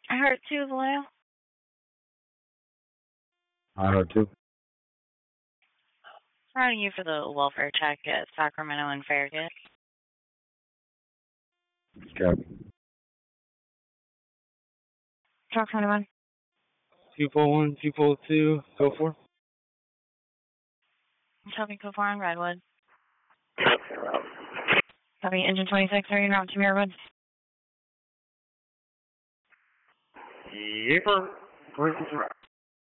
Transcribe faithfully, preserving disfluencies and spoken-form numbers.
I heard two, Vallejo. I heard two. Proud of you for the welfare check at Sacramento and Farragut. Copy. Truck twenty-one. two four one, two four two, go for. Copy, go for on Redwood. Copy, engine twenty-six, are you route to Muirwood? Yep. Where's the route?